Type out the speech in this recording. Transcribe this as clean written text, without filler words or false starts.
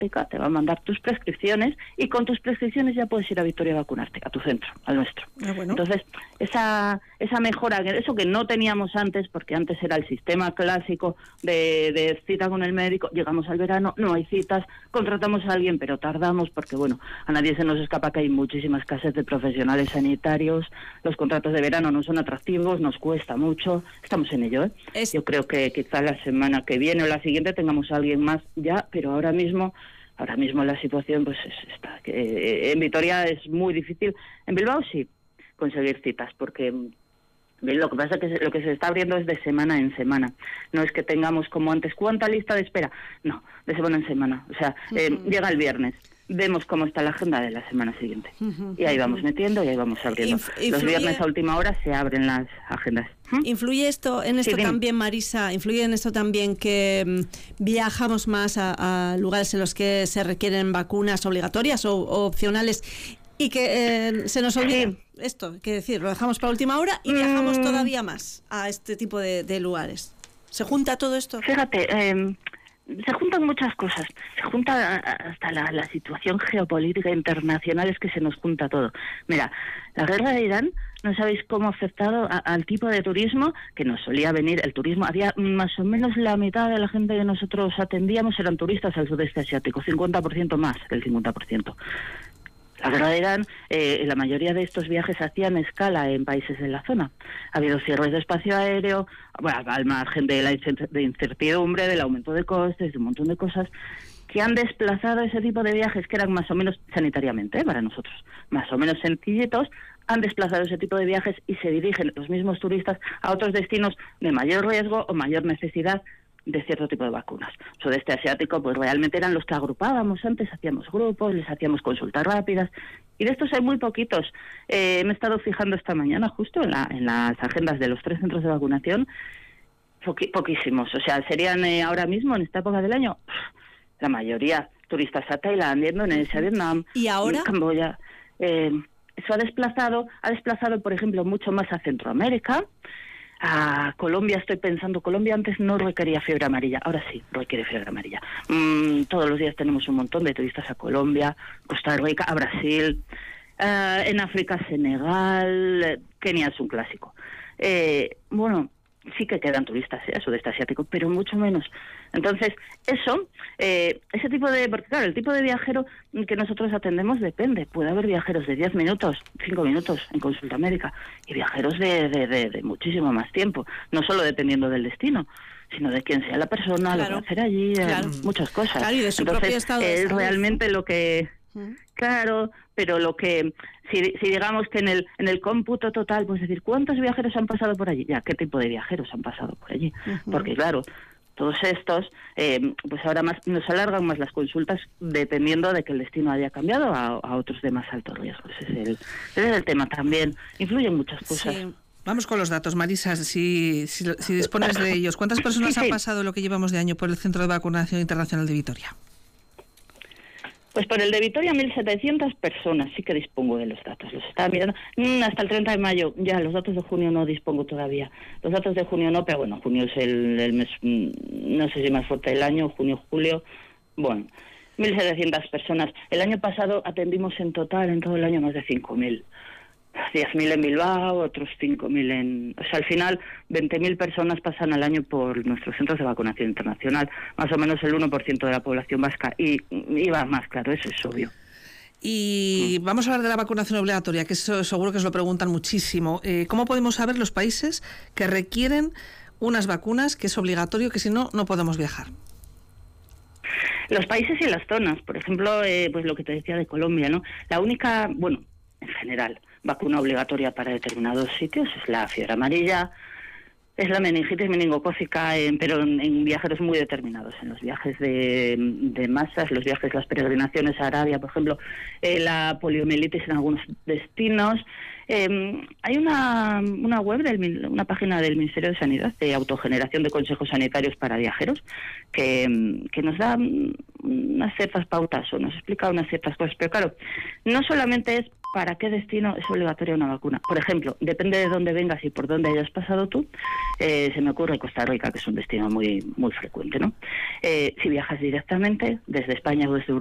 práctica, te va a mandar tus prescripciones y con tus prescripciones ya puedes ir a Vitoria a vacunarte, a tu centro, al nuestro. Bueno. Entonces, esa mejora, eso que no teníamos antes, porque antes era el sistema clásico de cita con el médico, llegamos al verano, no hay citas, contratamos a alguien, pero tardamos porque, bueno, a nadie se nos escapa que hay muchísima escasez de profesionales sanitarios, los contratos de verano no son atractivos, nos cuesta mucho, estamos en ello, ¿eh? Yo creo que quizá la semana que viene o la siguiente tengamos a alguien más ya, pero ahora mismo la situación pues está que en Vitoria es muy difícil. En Bilbao sí conseguir citas, porque lo que pasa es que lo que se está abriendo es de semana en semana. No es que tengamos como antes, ¿cuánta lista de espera? No, de semana en semana. O sea, llega el viernes, vemos cómo está la agenda de la semana siguiente. Y ahí vamos metiendo y ahí vamos abriendo. Los viernes a última hora se abren las agendas. ¿Influye esto en esto también, Marisa? ¿Influye en esto también que viajamos más a lugares en los que se requieren vacunas obligatorias o opcionales y que se nos olvida esto? Que decir, lo dejamos para última hora y viajamos todavía más a este tipo de lugares. ¿Se junta todo esto? Fíjate, se juntan muchas cosas. Se junta hasta la situación geopolítica internacional, es que se nos junta todo. Mira, la guerra de Irán, no sabéis cómo ha afectado al tipo de turismo que nos solía venir. El turismo, había más o menos la mitad de la gente que nosotros atendíamos eran turistas al sudeste asiático, 50% más del 50%. La guerra de Irán, la mayoría de estos viajes hacían escala en países de la zona. Ha habido cierres de espacio aéreo, bueno, al margen de la incertidumbre, del aumento de costes, de un montón de cosas que han desplazado ese tipo de viajes que eran más o menos sanitariamente, para nosotros, más o menos sencillitos, han desplazado ese tipo de viajes y se dirigen los mismos turistas a otros destinos de mayor riesgo o mayor necesidad de cierto tipo de vacunas. Sudeste asiático, pues realmente eran los que agrupábamos antes, hacíamos grupos, les hacíamos consultas rápidas, y de estos hay muy poquitos. Me he estado fijando esta mañana justo en las agendas de los 3 centros de vacunación, poquísimos. O sea, serían ahora mismo, en esta época del año, la mayoría turistas a Tailandia, Indonesia, Vietnam, ¿y ahora? Camboya. Eso ha desplazado, por ejemplo, mucho más a Centroamérica. A Colombia estoy pensando, Colombia antes no requería fiebre amarilla, ahora sí requiere fiebre amarilla. Todos los días tenemos un montón de turistas a Colombia, Costa Rica, a Brasil, en África, Senegal, Kenia es un clásico. Bueno, sí que quedan turistas a sudeste asiático, pero mucho menos. Entonces, ese tipo de... Porque claro, el tipo de viajero que nosotros atendemos depende. Puede haber viajeros de 10 minutos, 5 minutos en consulta médica y viajeros de muchísimo más tiempo. No solo dependiendo del destino, sino de quién sea la persona, lo que hacer allí, muchas cosas. Claro, y de su propio estado de salud. Realmente lo que... Claro, pero lo que... Si digamos que en el cómputo total, pues decir, ¿cuántos viajeros han pasado por allí? Ya, ¿qué tipo de viajeros han pasado por allí? Porque claro, todos estos, pues ahora más nos alargan más las consultas dependiendo de que el destino haya cambiado a otros de más alto riesgo. Ese es el tema también. Influyen muchas cosas. Sí. Vamos con los datos, Marisa, si dispones de ellos. ¿Cuántas personas han pasado lo que llevamos de año por el Centro de Vacunación Internacional de Vitoria? Pues por el de Vitoria, 1.700 personas, sí que dispongo de los datos. Los estaba mirando hasta el 30 de mayo, ya los datos de junio no dispongo todavía. Los datos de junio no, pero bueno, junio es el mes, no sé si más fuerte del año, junio, julio, bueno, 1.700 personas. El año pasado atendimos en total, en todo el año, más de 5.000. 10.000 en Bilbao, otros 5.000 en... O sea, al final, 20.000 personas pasan al año por nuestros centros de vacunación internacional, más o menos el 1% de la población vasca, y va más, claro, eso es obvio. Y vamos a hablar de la vacunación obligatoria, que eso seguro que os lo preguntan muchísimo. ¿Cómo podemos saber los países que requieren unas vacunas, que es obligatorio, que si no, no podemos viajar? Los países y las zonas, por ejemplo, pues lo que te decía de Colombia, ¿no? La única, bueno, en general, vacuna obligatoria para determinados sitios es la fiebre amarilla, es la meningitis meningocócica, pero en viajeros muy determinados, en los viajes de masas, los viajes, las peregrinaciones a Arabia, por ejemplo, la poliomielitis en algunos destinos. Hay una web, una página del Ministerio de Sanidad de autogeneración de consejos sanitarios para viajeros que nos da unas ciertas pautas o nos explica unas ciertas cosas, pero claro, no solamente es para qué destino es obligatoria una vacuna. Por ejemplo, depende de dónde vengas y por dónde hayas pasado tú, se me ocurre Costa Rica, que es un destino muy, muy frecuente, ¿no? Si viajas directamente desde España o desde